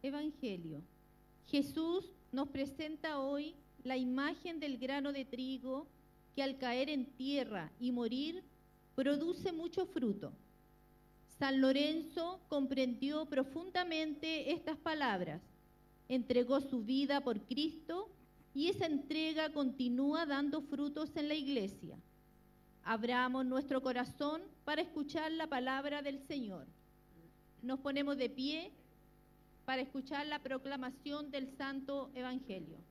Evangelio. Jesús nos presenta hoy la imagen del grano de trigo que al caer en tierra y morir produce mucho fruto. San Lorenzo comprendió profundamente estas palabras, entregó su vida por Cristo y esa entrega continúa dando frutos en la Iglesia. Abramos nuestro corazón para escuchar la palabra del Señor. Nos ponemos de pie para escuchar la proclamación del Santo Evangelio.